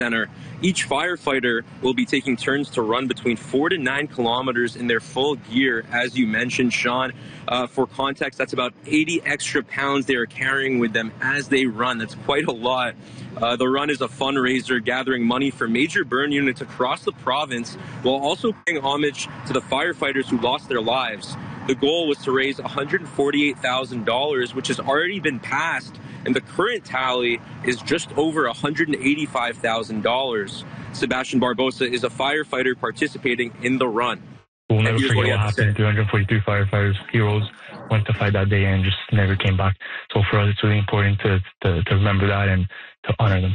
center. Each firefighter will be taking turns to run between 4 to 9 kilometers in their full gear, as you mentioned, Sean. For context, that's about 80 extra pounds they are carrying with them as they run. That's quite a lot. The run is a fundraiser gathering money for major burn units across the province while also paying homage to the firefighters who lost their lives. The goal was to raise $148,000, which has already been passed, and the current tally is just over $185,000. Sebastian Barbosa is a firefighter participating in the run. We'll never forget what happened. 242 firefighters, heroes, went to fight that day and just never came back. So for us, it's really important to remember that and to honor them.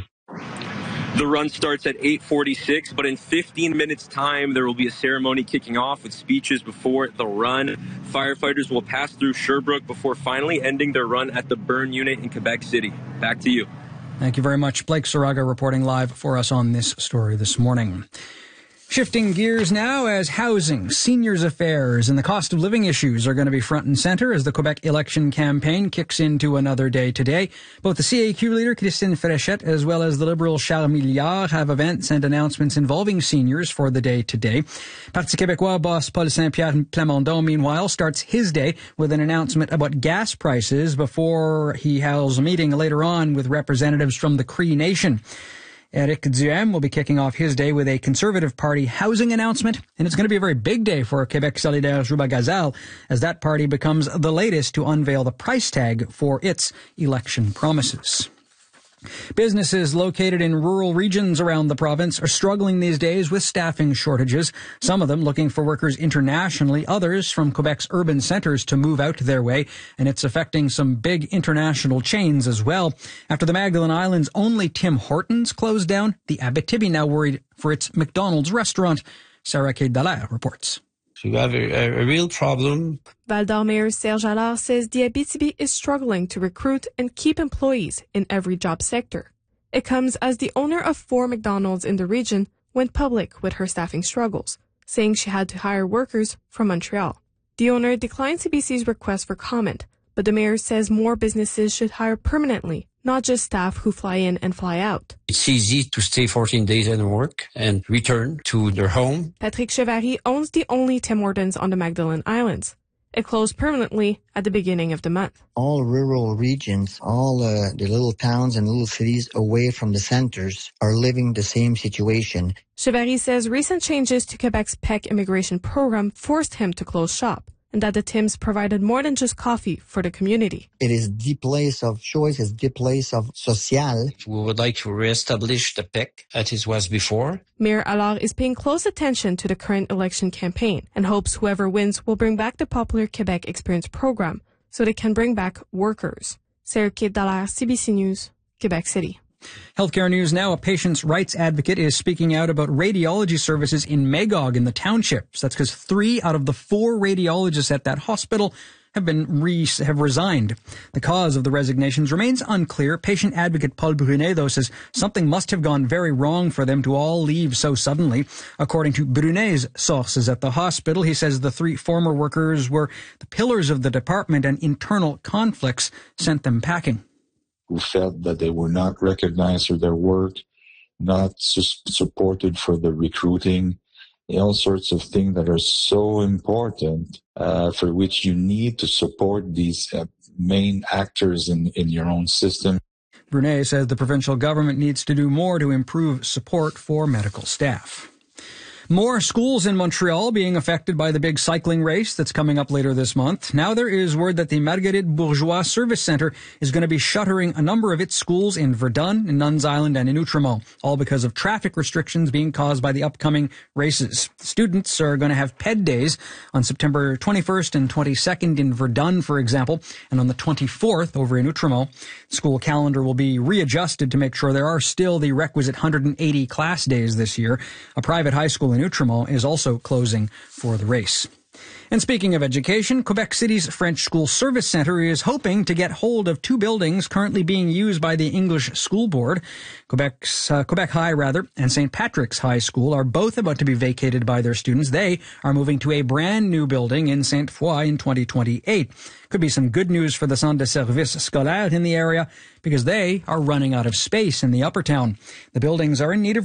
The run starts at 8:46, but in 15 minutes' time, there will be a ceremony kicking off with speeches before the run. Firefighters will pass through Sherbrooke before finally ending their run at the burn unit in Quebec City. Back to you. Thank you very much. Blake Saraga reporting live for us on this story this morning. Shifting gears now as housing, seniors affairs, and the cost of living issues are going to be front and center as the Quebec election campaign kicks into another day today. Both the CAQ leader, Christine Fréchette, as well as the Liberal Charles Milliard have events and announcements involving seniors for the day today. Parti Québécois boss Paul Saint-Pierre Plamondon, meanwhile, starts his day with an announcement about gas prices before he has a meeting later on with representatives from the Cree Nation. Éric Duhaime will be kicking off his day with a Conservative Party housing announcement, and it's going to be a very big day for Québec Solidaire Juba Gazal as that party becomes the latest to unveil the price tag for its election promises. Businesses located in rural regions around the province are struggling these days with staffing shortages, some of them looking for workers internationally, others from Quebec's urban centres to move out their way, and it's affecting some big international chains as well. After the Magdalen Islands' only Tim Hortons closed down, the Abitibi now worried for its McDonald's restaurant. Sarah K. Dallaire reports. You have a real problem. Val-d'Or Mayor Serge Allard says the Abitibi is struggling to recruit and keep employees in every job sector. It comes as the owner of 4 McDonald's in the region went public with her staffing struggles, saying she had to hire workers from Montreal. The owner declined CBC's request for comment, but the mayor says more businesses should hire permanently, not just staff who fly in and fly out. It's easy to stay 14 days in work and return to their home. Patrick Chevary owns the only Tim Hortons on the Magdalen Islands. It closed permanently at the beginning of the month. All rural regions, all the little towns and little cities away from the centers are living the same situation. Chevary says recent changes to Quebec's PEC immigration program forced him to close shop, and that the Tims provided more than just coffee for the community. It is the place of choice, it's the place of social. We would like to reestablish the PEC as it was before. Mayor Allard is paying close attention to the current election campaign and hopes whoever wins will bring back the popular Quebec Experience program so they can bring back workers. Sarah K. Dallaire, CBC News, Quebec City. Healthcare news now. A patient's rights advocate is speaking out about radiology services in Magog in the townships. That's because 3 out of the 4 radiologists at that hospital have resigned. The cause of the resignations remains unclear. Patient advocate Paul Brunet, though, says something must have gone very wrong for them to all leave so suddenly. According to Brunet's sources at the hospital, he says the 3 former workers were the pillars of the department and internal conflicts sent them packing. Who felt that they were not recognized for their work, not supported for the recruiting, all sorts of things that are so important for which you need to support these main actors in your own system. Brunet says the provincial government needs to do more to improve support for medical staff. More schools in Montreal being affected by the big cycling race that's coming up later this month. Now there is word that the Marguerite Bourgeois Service Centre is going to be shuttering a number of its schools in Verdun, in Nuns Island, and in Outremont, all because of traffic restrictions being caused by the upcoming races. Students are going to have PED days on September 21st and 22nd in Verdun, for example, and on the 24th over in Outremont. The school calendar will be readjusted to make sure there are still the requisite 180 class days this year. A private high school in Outremont is also closing for the race. And speaking of education, Quebec City's French School Service Centre is hoping to get hold of 2 buildings currently being used by the English School Board. Quebec High, and St. Patrick's High School are both about to be vacated by their students. They are moving to a brand new building in Sainte Foy in 2028. Could be some good news for the Centre de Service Scolaire in the area because they are running out of space in the Upper Town. The buildings are in need of